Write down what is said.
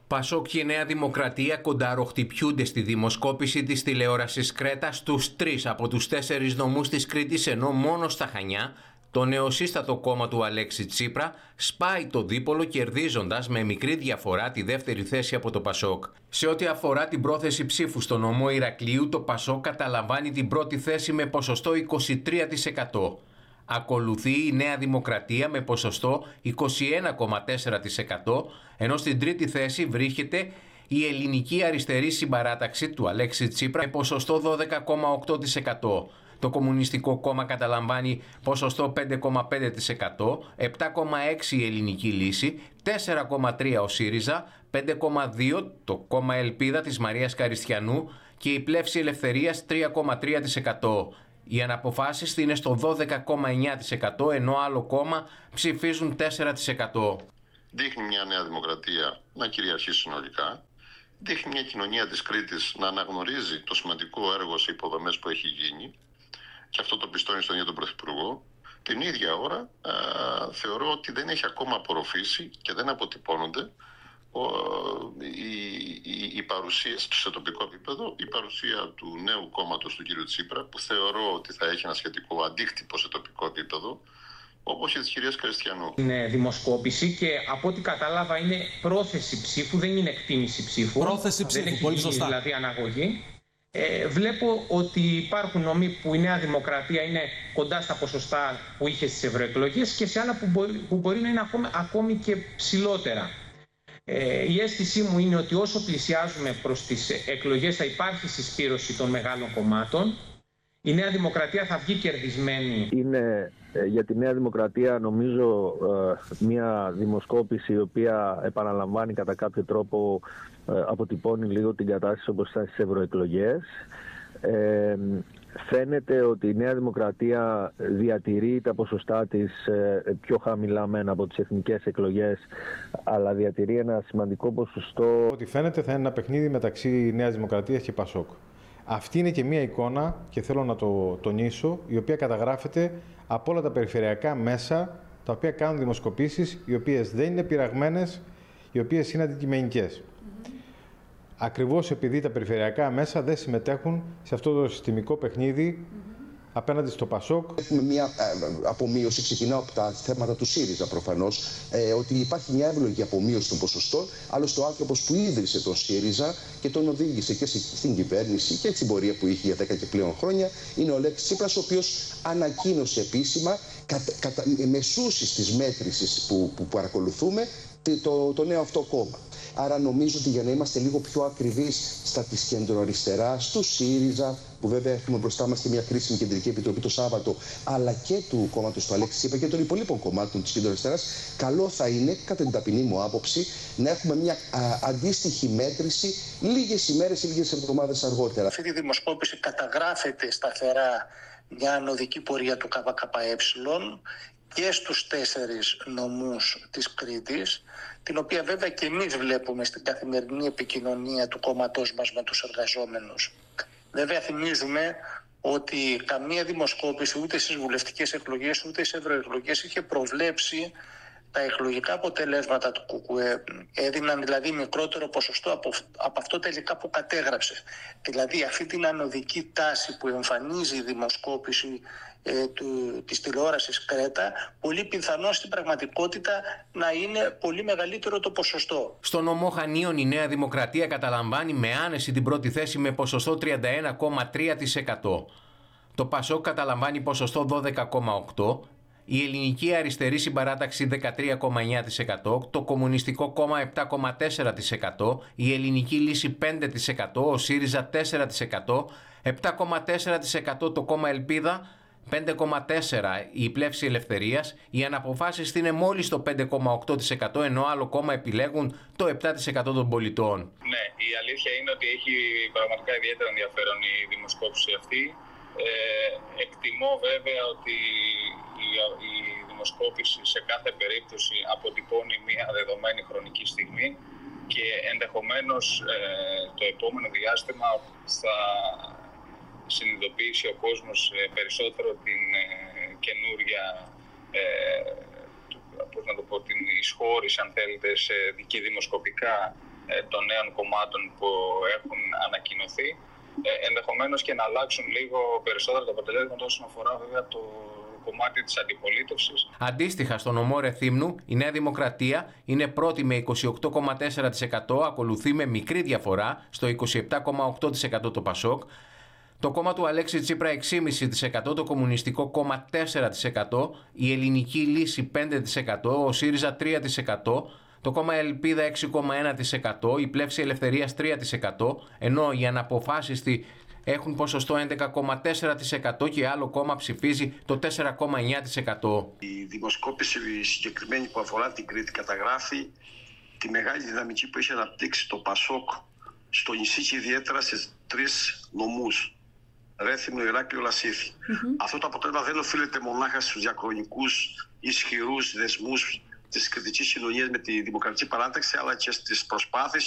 Πασόκ και η Νέα Δημοκρατία κονταροχτυπιούνται στη δημοσκόπηση της τηλεόρασης Κρέτα στους 3 από τους 4 νομούς της Κρήτης, ενώ μόνο στα Χανιά το νεοσύστατο κόμμα του Αλέξη Τσίπρα σπάει το δίπολο, κερδίζοντας με μικρή διαφορά τη δεύτερη θέση από το Πασόκ. Σε ό,τι αφορά την πρόθεση ψήφου στο νομό Ηρακλείου, το Πασόκ καταλαμβάνει την πρώτη θέση με ποσοστό 23%. Ακολουθεί η Νέα Δημοκρατία με ποσοστό 21,4%, ενώ στην τρίτη θέση βρίσκεται η Ελληνική Αριστερή Συμπαράταξη του Αλέξη Τσίπρα με ποσοστό 12,8%. Το Κομμουνιστικό Κόμμα καταλαμβάνει ποσοστό 5,5%, 7,6% η Ελληνική Λύση, 4,3% ο ΣΥΡΙΖΑ, 5,2% το Κόμμα Ελπίδα της Μαρίας Καριστιανού και η Πλεύση Ελευθερίας 3,3%. Οι αναποφάσεις είναι στο 12,9%, ενώ άλλο κόμμα ψηφίζουν 4%. Δείχνει μια Νέα Δημοκρατία να κυριαρχεί συνολικά. Δείχνει μια κοινωνία της Κρήτης να αναγνωρίζει το σημαντικό έργο σε υποδομές που έχει γίνει. Και αυτό το πιστώνει στον ίδιο τον Πρωθυπουργό. Την ίδια ώρα θεωρώ ότι δεν έχει ακόμα απορροφήσει και δεν αποτυπώνονται η παρουσία σε τοπικό επίπεδο, η παρουσία του νέου κόμματος του κ. Τσίπρα, που θεωρώ ότι θα έχει ένα σχετικό αντίκτυπο σε τοπικό επίπεδο, όπως και της κυρίας Καριστιανού. Είναι δημοσκόπηση και από ό,τι κατάλαβα είναι πρόθεση ψήφου, δεν είναι εκτίμηση ψήφου. Πρόθεση ψήφου, πολύ σωστά. Δηλαδή αναγωγή. Βλέπω ότι υπάρχουν νομοί που η Νέα Δημοκρατία είναι κοντά στα ποσοστά που είχε στις ευρωεκλογές και σε άλλα που μπορεί να είναι ακόμη και ψηλότερα. Η αίσθησή μου είναι ότι όσο πλησιάζουμε προς τις εκλογές θα υπάρχει συσπήρωση των μεγάλων κομμάτων. Η Νέα Δημοκρατία θα βγει κερδισμένη. Είναι για τη Νέα Δημοκρατία νομίζω μια δημοσκόπηση η οποία επαναλαμβάνει κατά κάποιο τρόπο, αποτυπώνει λίγο την κατάσταση όπως ήταν στις ευρωεκλογές. Φαίνεται ότι η Νέα Δημοκρατία διατηρεί τα ποσοστά της πιο χαμηλά μεν από τις εθνικές εκλογές, αλλά διατηρεί ένα σημαντικό ποσοστό. Ό,τι φαίνεται θα είναι ένα παιχνίδι μεταξύ Νέας Δημοκρατίας και Πασόκ. Αυτή είναι και μια εικόνα, και θέλω να το τονίσω, η οποία καταγράφεται από όλα τα περιφερειακά μέσα, τα οποία κάνουν δημοσκοπήσεις, οι οποίες δεν είναι πειραγμένες, οι οποίες είναι αντικειμενικές. Ακριβώς επειδή τα περιφερειακά μέσα δεν συμμετέχουν σε αυτό το συστημικό παιχνίδι απέναντι στο Πασόκ. Έχουμε μια απομείωση, ξεκινάω από τα θέματα του ΣΥΡΙΖΑ προφανώς, ότι υπάρχει μια εύλογη απομείωση των ποσοστών. Άλλωστε ο άνθρωπος που ίδρυσε τον ΣΥΡΙΖΑ και τον οδήγησε και στην κυβέρνηση και στην πορεία που είχε για 10 και πλέον χρόνια είναι ο Αλέξης Τσίπρας, ο οποίος ανακοίνωσε επίσημα μεσούσεις της μέτρησης που παρακολουθούμε το νέο αυτό κόμμα. Άρα νομίζω ότι για να είμαστε λίγο πιο ακριβείς στα της κεντροαριστεράς, του ΣΥΡΙΖΑ, που βέβαια έχουμε μπροστά μας και μια κρίσιμη κεντρική επιτροπή το Σάββατο, αλλά και του κόμματος του Αλέξη Τσίπρα και των υπολείπων κομμάτων της κεντροαριστεράς, καλό θα είναι, κατά την ταπεινή μου άποψη, να έχουμε μια αντίστοιχη μέτρηση λίγες ημέρες ή λίγες εβδομάδες αργότερα. Αυτή τη δημοσκόπηση καταγράφεται σταθερά μια ανωδική πορεία του ΚΚΕ και στους 4 νομούς της Κρήτης, την οποία βέβαια και εμείς βλέπουμε στην καθημερινή επικοινωνία του κόμματός μας με τους εργαζόμενους. Βέβαια θυμίζουμε ότι καμία δημοσκόπηση ούτε στις βουλευτικές εκλογές ούτε στις ευρωεκλογές είχε προβλέψει τα εκλογικά αποτελέσματα του ΚΚΕ, έδιναν δηλαδή μικρότερο ποσοστό από αυτό τελικά που κατέγραψε. Δηλαδή αυτή την ανωδική τάση που εμφανίζει η δημοσκόπηση της τηλεόρασης Κρέτα, πολύ πιθανό στην πραγματικότητα να είναι πολύ μεγαλύτερο το ποσοστό. Στο νομό Χανίων η Νέα Δημοκρατία καταλαμβάνει με άνεση την πρώτη θέση με ποσοστό 31,3%. Το Πασόκ καταλαμβάνει ποσοστό 12,8%. Η Ελληνική Αριστερή Συμπαράταξη 13,9%, το Κομμουνιστικό Κόμμα 7,4%, η Ελληνική Λύση 5%, ο ΣΥΡΙΖΑ 4%, 7,4% το Κόμμα Ελπίδα, 5,4% η Πλεύση Ελευθερίας, οι αναποφάσεις είναι μόλις το 5,8%, ενώ άλλο κόμμα επιλέγουν το 7% των πολιτών. Ναι, η αλήθεια είναι ότι έχει πραγματικά ιδιαίτερα ενδιαφέρον η δημοσκόπηση αυτή. Εκτιμώ βέβαια ότι η δημοσκόπηση σε κάθε περίπτωση αποτυπώνει μια δεδομένη χρονική στιγμή και ενδεχομένως το επόμενο διάστημα θα συνειδητοποιήσει ο κόσμος περισσότερο την καινούρια την εισχώρηση, αν θέλετε, σε δημοσκοπικά των νέων κομμάτων που έχουν ανακοινωθεί, ενδεχομένως και να αλλάξουν λίγο περισσότερο τα αποτελέσματα όσον αφορά βέβαια το κομμάτι της αντιπολίτευσης. Αντίστοιχα, στο νομό Ρεθύμνου, η Νέα Δημοκρατία είναι πρώτη με 28,4%, ακολουθεί με μικρή διαφορά στο 27,8% το Πασόκ, το κόμμα του Αλέξη Τσίπρα 6,5%, το Κομμουνιστικό Κόμμα 4%, η Ελληνική Λύση 5%, ο ΣΥΡΙΖΑ 3%, το κόμμα Ελπίδα 6,1%, η Πλεύση Ελευθερίας 3%, ενώ οι αναποφάσιστοι έχουν ποσοστό 11,4% και άλλο κόμμα ψηφίζει το 4,9%. Η δημοσκόπηση συγκεκριμένη που αφορά την Κρήτη καταγράφει τη μεγάλη δυναμική που έχει αναπτύξει το Πασόκ στο νησί και ιδιαίτερα σε 3 νομούς. Ρέθυμνο, Ηράκλειο, Λασίθι. Αυτό το αποτέλεσμα δεν οφείλεται μονάχα στους διαχρονικούς ισχυρούς δεσμούς της κριτικής κοινωνίας με τη Δημοκρατική Παράταξη, αλλά και στις προσπάθειες